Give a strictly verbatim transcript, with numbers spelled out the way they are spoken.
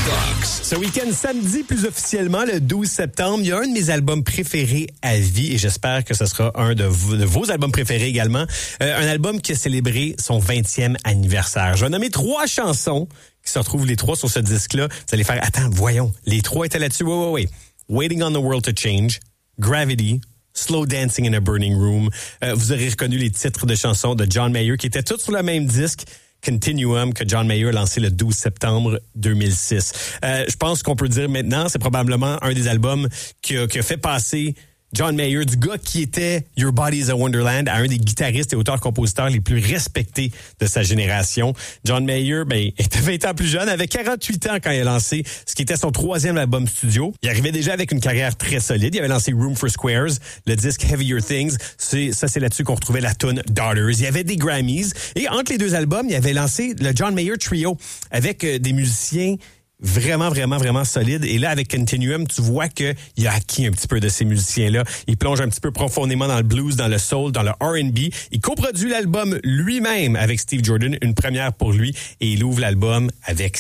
Box. Ce week-end, samedi plus officiellement, le douze septembre, il y a un de mes albums préférés à vie et j'espère que ce sera un de vos, de vos albums préférés également. Euh, un album qui a célébré son vingtième anniversaire. Je vais nommer trois chansons qui se retrouvent les trois sur ce disque-là. Vous allez faire, attends, voyons, les trois étaient là-dessus. Oui, oui, oui. Waiting on the World to Change, Gravity, Slow Dancing in a Burning Room. Euh, vous aurez reconnu les titres de chansons de John Mayer qui étaient tous sur le même disque. Continuum, que John Mayer a lancé le douze septembre deux mille six. Euh, je pense qu'on peut dire maintenant, c'est probablement un des albums qui a, qui a fait passer John Mayer, du gars qui était Your Body is a Wonderland, à un des guitaristes et auteurs-compositeurs les plus respectés de sa génération. John Mayer, ben, était vingt ans plus jeune, avait quarante-huit ans quand il a lancé ce qui était son troisième album studio. Il arrivait déjà avec une carrière très solide. Il avait lancé Room for Squares, le disque Heavier Things. C'est, ça, c'est là-dessus qu'on retrouvait la tune Daughters. Il y avait des Grammys. Et entre les deux albums, il avait lancé le John Mayer Trio avec euh, des musiciens vraiment, vraiment, vraiment solide. Et là, avec Continuum, tu vois qu'il a acquis un petit peu de ces musiciens-là. Il plonge un petit peu profondément dans le blues, dans le soul, dans le R and B. Il coproduit l'album lui-même avec Steve Jordan, une première pour lui. Et il ouvre l'album avec